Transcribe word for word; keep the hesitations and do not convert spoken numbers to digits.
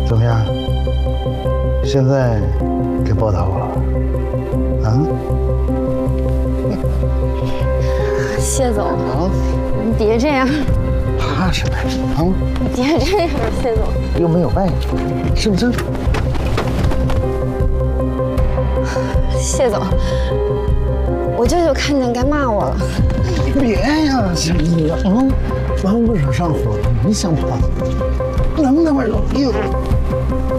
怎么样？现在该报答我了，啊？ 谢总， 啊， 你别这样， 怕什么呀？啊， 你别这样，谢总。 又没有外人，是不是？ 谢总，我舅舅看见该骂我了。 你别呀，小姨啊，往我惹上火了，你想跑？能那么容易？